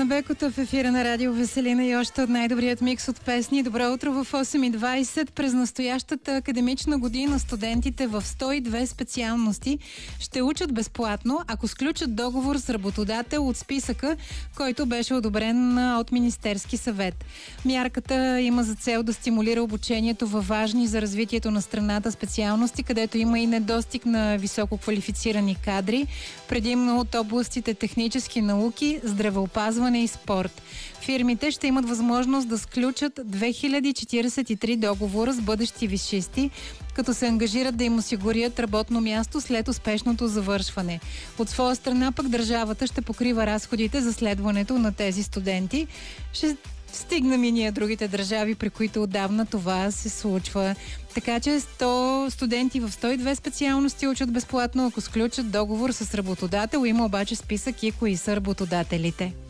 Диана Бекота в ефира на Радио Веселина и още от най-добрият микс от песни. Добро утро в 8:20. През настоящата академична година студентите в 102 специалности ще учат безплатно, ако сключат договор с работодател от списъка, който беше одобрен от Министерски съвет. Мярката има за цел да стимулира обучението във важни за развитието на страната специалности, където има и недостиг на високо квалифицирани кадри, предимно от областите технически науки, здравеопазване и спорт. Фирмите ще имат възможност да сключат 2043 договора с бъдещи висшисти, като се ангажират да им осигурят работно място след успешното завършване. От своя страна пък държавата ще покрива разходите за следването на тези студенти. Ще стигнем и ние другите държави, при които отдавна това се случва. Така че 100 студенти в 102 специалности учат безплатно, ако сключат договор с работодател. Има обаче списък и кои са работодателите.